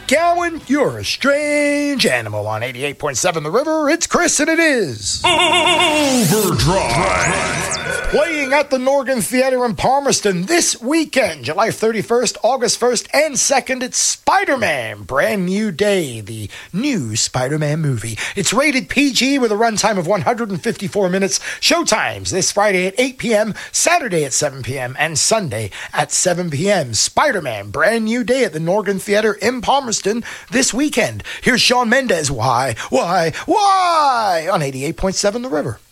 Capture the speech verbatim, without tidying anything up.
Gowan, you're a strange animal on eighty-eight point seven The River. It's Chris, and it is Overdrive. Playing at the Norgan Theater in Palmerston this weekend, July thirty-first, August first, and second. It's Spider-Man, Brand New Day, the new Spider-Man movie. It's rated P G with a runtime of one hundred fifty-four minutes. Showtimes this Friday at eight p.m., Saturday at seven p.m., and Sunday at seven p.m. Spider-Man, Brand New Day at the Norgan Theater in Palmerston this weekend. Here's Shawn Mendes. Why, why, why? On eighty-eight point seven The River.